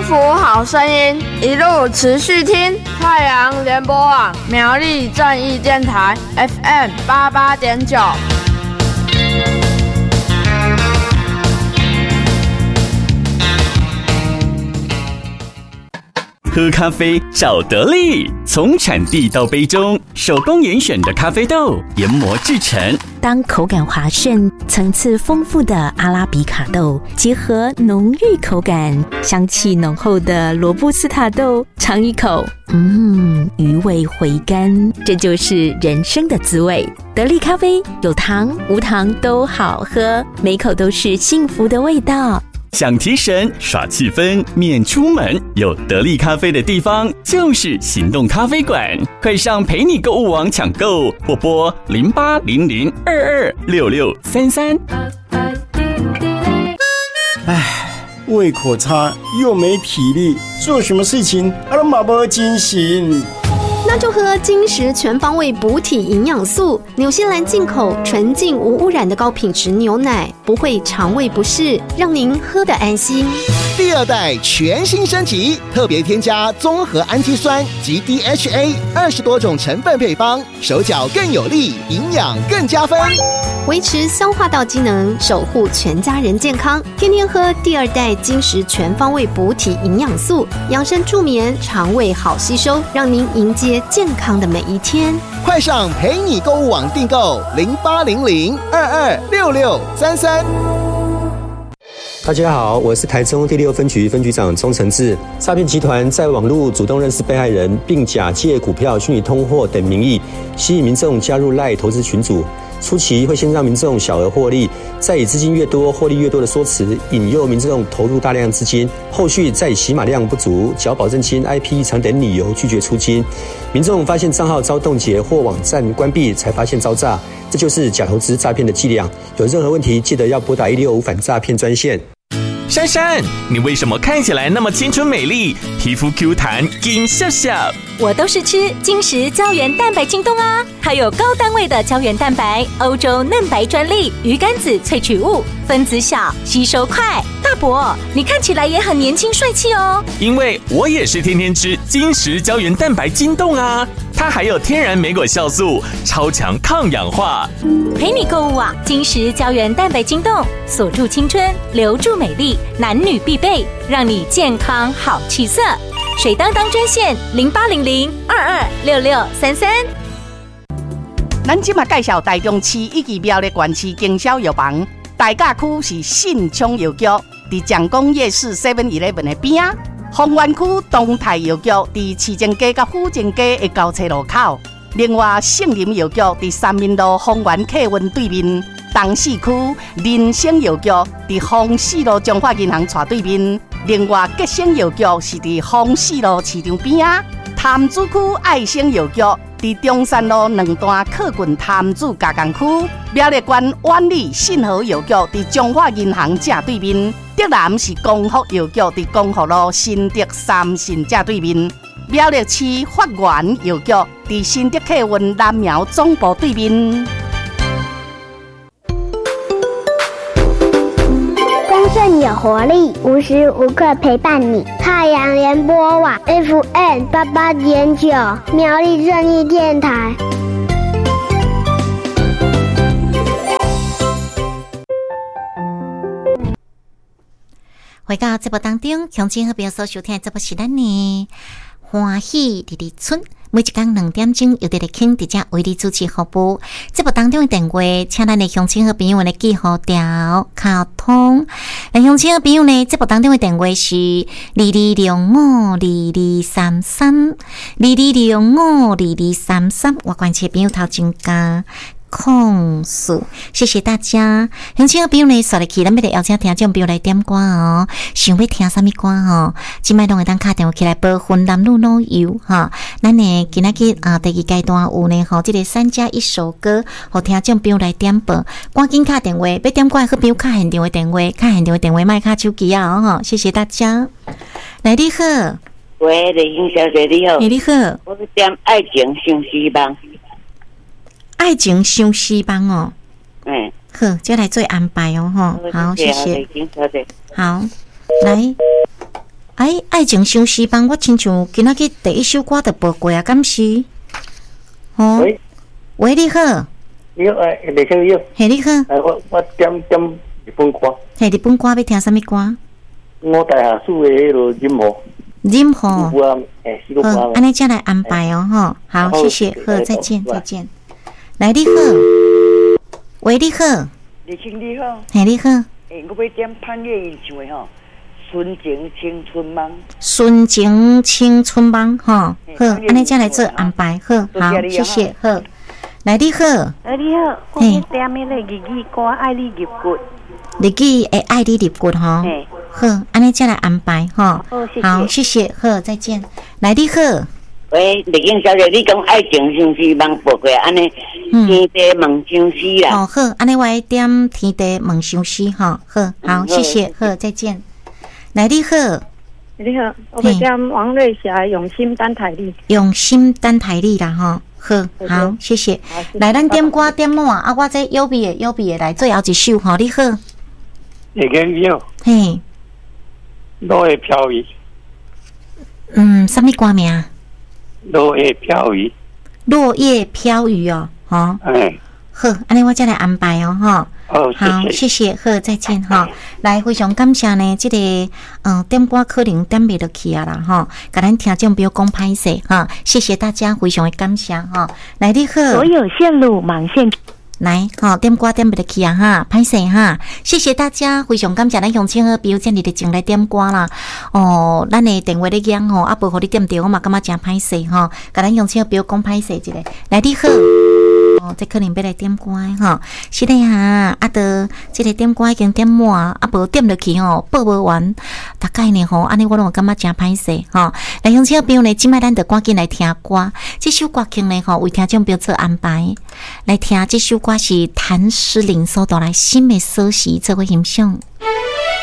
福好声音，一路持续听太阳联播网苗栗正义电台 FM 88.9。 喝咖啡找得力，从产地到杯中，手工严选的咖啡豆研磨制成。 当口感滑顺、层次丰富的阿拉比卡豆结合浓郁口感、香气浓厚的罗布斯塔豆，尝一口，余味回甘，这就是人生的滋味。得力咖啡有糖无糖都好喝，每口都是幸福的味道。 想提神耍气氛免出门，有得力咖啡的地方就是行动咖啡馆，快上陪你购物网抢购，或拨0800226633。 胃口差又没体力，做什么事情都没精神。 那就喝金石全方位补体营养素，纽西兰进口纯净无污染的高品质牛奶，不会肠胃不适，让您喝得安心。 第二代全新升级，特别添加综合氨基酸及 DHA 20多种成分配方，手脚更有力，营养更加分， 维持消化道机能，守护全家人健康。天天喝第二代金石全方位补体营养素，养生助眠，肠胃好吸收，让您迎接健康的每一天。 快上陪你购物网订购0800226633。 大家好，我是台中第6分局分局长钟承志。诈骗集团在网络主动认识被害人，并假借股票、虚拟通货等名义，吸引民众加入LINE投资群组。初期会先让民众小额获利，再以资金越多、获利越多的说辞，引诱民众投入大量资金，后续再以起码量不足、缴保证金、IP 异常等理由拒绝出金。民众发现账号遭冻结或网站关闭，才发现遭诈，这就是假投资诈骗的伎俩。有任何问题，记得要拨打165反诈骗专线。 珊珊，你为什么看起来那么青春美丽，皮肤 Q 弹金笑笑？ 我都是吃金石胶原蛋白晶冻啊，还有高单位的胶原蛋白，欧洲嫩白专利，鱼肝子萃取物，分子小，吸收快。大伯，你看起来也很年轻帅气哦。 因为我也是天天吃金石胶原蛋白晶冻啊，它还有天然莓果酵素，超强抗氧化。 陪你购物网，金石胶原蛋白晶冻，锁住青春，留住美丽，男女必备，让你健康好气色。水当当专线0800226633。 咱今嘛介绍台中市以及苗栗县市经销药房，大甲区是信昌药局，伫蒋公夜市 7-11 的边啊；丰原区东泰药局伫市政街甲府政街的交叉路口。另外，圣林药局伫三民路丰原客运对面；东市区林生药局伫丰市路中华银行斜对面。另外，吉生药局是伫丰市路市场边啊；潭子区爱生药局伫中山路2段客运潭子加工区；苗栗县万里信和药局伫中华银行正对面；德南是光福药局伫光福路新德三信正对面；苗栗市发源药局伫新德客运南苗总部对面。 丰盛有活力，无时无刻陪伴你。太阳联播网 FM 88.9，苗栗正义电台。 回到节目当中，乡亲和朋友所收听的节目是咱的欢喜丽丽村。每一天2点钟，由在听伫遮为你主持服务。节目当中的电话，请咱的乡亲和朋友来记好条卡通。来，乡亲和朋友呢，节目当中的电话是22052233，22052233。我关切朋友头前加控诉，谢谢大家。乡亲和朋友呢，刷入去，咱要来邀请听众朋友来点歌哦。想要听什么歌哦？今摆拢会当打电话起来报分男女老幼哈。咱呢今仔日第2阶段有呢吼，这个3+1首歌，互听众朋友来点报。赶紧打电话，要点歌好朋友打现场的电话，莫卡手机啊吼。谢谢大家。来，你好。 喂，丽英小姐你好。 你好。 我是点爱情相思梦。 爱情相思梦哦，好，就来做安排哦，吼，好，谢谢，好，来， 爱情相思帮，我亲像今仔日第一首歌就播过啊，敢是？哦，喂，你好， 你好，李先生， 嘿，你好， 我点日本歌， 嘿，日本歌要听什么歌？ 我大下属的迄个任何。 任何，好，安尼再来安排哦，哈，好，谢谢，好，再见，再见。来，你好，喂，你好， 李青你好， 嘿，你好， 我要点潘越云唱的吼，纯情青春梦， 纯情青春梦，哈，好，安尼再来做安排，好，好，谢谢，好。来，你好， 你好，我点迄个日语歌《爱你入骨》， 日语会爱你入骨吼。好，安尼再来安排哈。好，谢谢，好，再见。来，你好。 喂，丽英小姐，你讲爱情相思梦播过，安尼天地梦相思啦。 哦，好，安尼我来点天地梦相思哈。好，好，谢谢，好，再见。来，你好。 你好，我要点王瑞霞《用心等待你》。 用心等待你啦哈。好，好，谢谢。来，咱点歌点满啊！我这右边的来最后一首哈。你好。 丽英你好。 嘿。 落叶飘雨， 什么歌名？ 落叶飘雨。 落叶飘雨哦，好。好，安尼我再来安排哦，哈。好，谢谢，好，再见哈。来，非常感谢呢，这个点歌可能点不落去啊啦，哈。甲咱听众朋友讲歹势哈，谢谢大家，非常的感谢哈。来，你好。 所有线路忙线。 来，点歌点不得去啊哈，歹势哈，谢谢大家，非常感谢咱乡亲好朋友这里的进来点歌啦。哦，咱的电话咧响吼，啊无互你点着，我嘛感觉真歹势吼，甲咱乡亲好朋友讲歹势一下。来，你好，这可能要来点歌吼，是的哈，得这个点歌已经点满，啊无点落去吼，报无完，大概呢吼，安尼我拢感觉真歹势吼。来，乡亲好朋友呢，今摆咱就赶紧来听歌，这首歌曲呢吼，为听众朋友做安排，来听这首歌。我是谭诗玲所带来新的消息，做个欣赏。